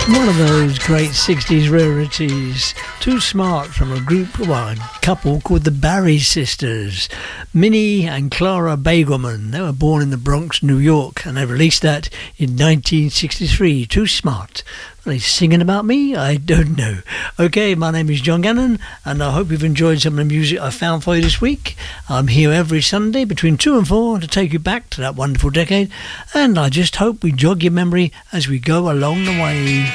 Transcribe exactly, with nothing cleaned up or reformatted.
One of those great sixties rarities. Too Smart from a group, well, a couple called the Barry Sisters. Minnie and Clara Bagelman. They were born in the Bronx, New York, and they released that in nineteen sixty-three. Too Smart. Are they singing about me? I don't know. Okay, my name is John Gannon, and I hope you've enjoyed some of the music I found for you this week. I'm here every Sunday between two and four to take you back to that wonderful decade, and I just hope we jog your memory as we go along the way.